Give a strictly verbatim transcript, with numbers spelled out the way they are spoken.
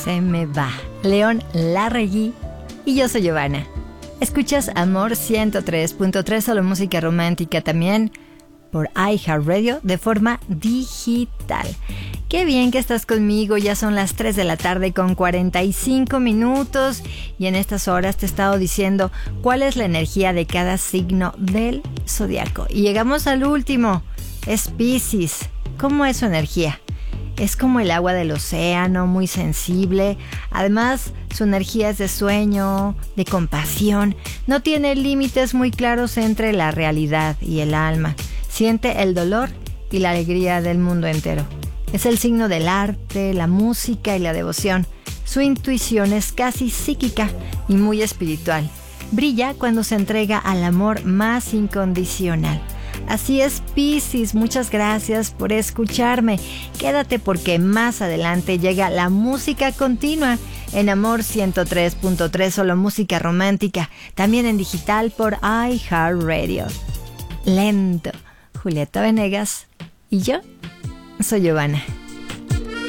se me va. León Larregui y yo soy Giovanna. Escuchas Amor ciento tres punto tres, solo música romántica, también por iHeartRadio de forma digital. Qué bien que estás conmigo, ya son las tres de la tarde con cuarenta y cinco minutos y en estas horas te he estado diciendo cuál es la energía de cada signo del zodiaco. Y llegamos al último, es Piscis. ¿Cómo es su energía? Es como el agua del océano, muy sensible. Además, su energía es de sueño, de compasión. No tiene límites muy claros entre la realidad y el alma. Siente el dolor y la alegría del mundo entero. Es el signo del arte, la música y la devoción. Su intuición es casi psíquica y muy espiritual. Brilla cuando se entrega al amor más incondicional. Así es, Piscis, muchas gracias por escucharme. Quédate porque más adelante llega la música continua en Amor ciento tres punto tres, solo música romántica, también en digital por iHeartRadio. Lento, Julieta Venegas y yo soy Giovanna.